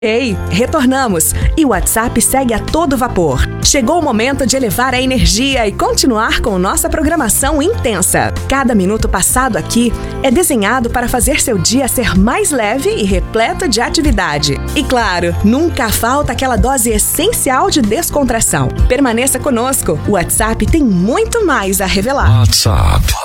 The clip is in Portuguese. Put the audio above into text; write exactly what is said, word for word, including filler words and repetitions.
Ei, retornamos! E o WhatsApp segue a todo vapor. Chegou o momento de elevar a energia e continuar com nossa programação intensa. Cada minuto passado aqui é desenhado para fazer seu dia ser mais leve e repleto de atividade. E claro, nunca falta aquela dose essencial de descontração. Permaneça conosco, o WhatsApp tem muito mais a revelar. WhatsApp.